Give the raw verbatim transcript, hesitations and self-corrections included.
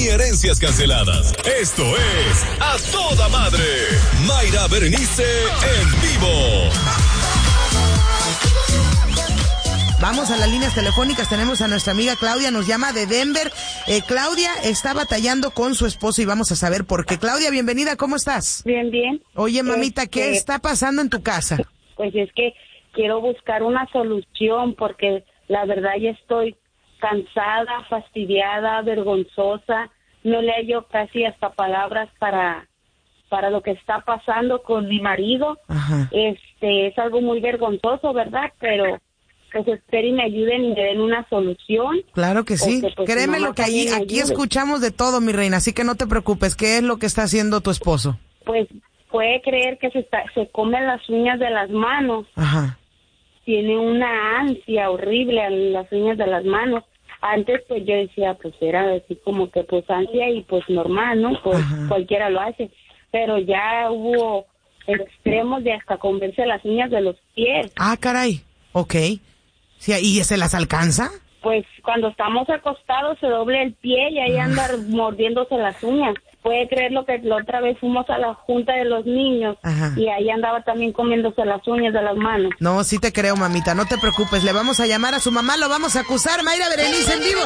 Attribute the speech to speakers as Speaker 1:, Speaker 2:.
Speaker 1: ni herencias canceladas. Esto es A Toda Madre. Mayra Berenice en vivo.
Speaker 2: Vamos a las líneas telefónicas, tenemos a nuestra amiga Claudia, nos llama de Denver. Eh, Claudia está batallando con su esposo y vamos a saber por qué. Claudia, bienvenida, ¿cómo estás?
Speaker 3: Bien, bien.
Speaker 2: Oye, mamita,
Speaker 3: Este,
Speaker 2: ¿qué está pasando en tu casa?
Speaker 3: Pues es que quiero buscar una solución porque la verdad ya estoy cansada, fastidiada, vergonzosa. No le hallo casi hasta palabras para, para lo que está pasando con mi marido.
Speaker 2: Ajá.
Speaker 3: Este, es algo muy vergonzoso, ¿verdad? Pero pues espero y me ayuden y me den una solución.
Speaker 2: Claro que sí.
Speaker 3: Porque, pues,
Speaker 2: Créeme
Speaker 3: mamá
Speaker 2: lo que ahí,
Speaker 3: también me
Speaker 2: aquí
Speaker 3: ayude.
Speaker 2: escuchamos de todo, mi reina, así que no te preocupes. ¿Qué es lo que está haciendo tu esposo?
Speaker 3: Pues puede creer que se está, se come las uñas de las manos.
Speaker 2: Ajá.
Speaker 3: Tiene una ansia horrible en las uñas de las manos. Antes pues yo decía, pues era así como que pues ansia y pues normal, ¿no? Pues
Speaker 2: Ajá.
Speaker 3: cualquiera lo hace. Pero ya hubo extremos de hasta comerse las uñas de los pies.
Speaker 2: Ah, caray. Ok. Sí, ¿y se las alcanza?
Speaker 3: Pues cuando estamos acostados se doble el pie y ahí anda mordiéndose las uñas. Puede creer lo que la otra vez fuimos a la junta de los niños.
Speaker 2: Ajá.
Speaker 3: Y ahí andaba también comiéndose las uñas de las manos.
Speaker 2: No, sí te creo, mamita, no te preocupes. Le vamos a llamar a su mamá, lo vamos a acusar. Mayra Berenice en vivo.